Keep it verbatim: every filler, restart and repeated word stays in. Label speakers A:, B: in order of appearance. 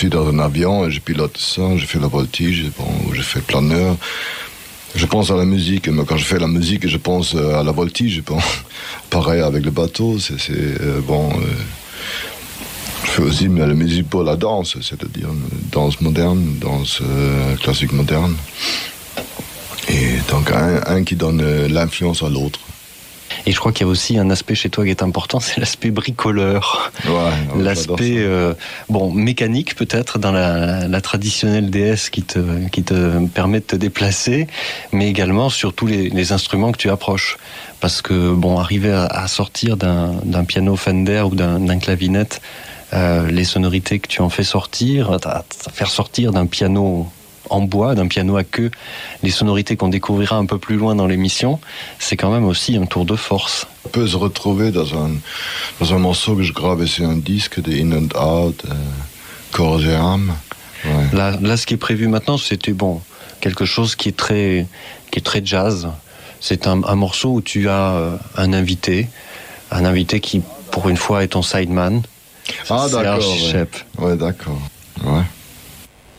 A: suis dans un avion et je pilote ça, je fais la voltige, bon, je fais planeur. Je pense à la musique, mais quand je fais la musique, je pense à la voltige. Bon. Pareil avec le bateau, c'est, c'est euh, bon. Euh, je fais aussi mais la musique pour la danse, c'est-à-dire danse moderne, danse euh, classique moderne. Et donc un, un qui donne euh, l'influence à l'autre.
B: Et je crois qu'il y a aussi un aspect chez toi qui est important, c'est l'aspect bricoleur.
A: Ouais, ouais,
B: l'aspect euh, bon, mécanique peut-être dans la, la traditionnelle D S qui te, qui te permet de te déplacer, mais également sur tous les, les instruments que tu approches. Parce que bon, arriver à, à sortir d'un, d'un piano Fender ou d'un, d'un clavinette, euh, les sonorités que tu en fais sortir, à, à faire sortir d'un piano en bois, d'un piano à queue, les sonorités qu'on découvrira un peu plus loin dans l'émission, c'est quand même aussi un tour de force.
A: On peut se retrouver dans un, dans un morceau que je gravais sur un disque de In and Out, euh, Corps et âme. Ouais.
B: Là, là, ce qui est prévu maintenant, c'était bon, quelque chose qui est très, qui est très jazz. C'est un, un morceau où tu as euh, un invité, un invité qui, pour une fois, est ton sideman.
A: Ah,
B: c'est
A: d'accord.
B: Archie
A: Ouais.
B: Shepp.
A: Ouais, d'accord. Ouais.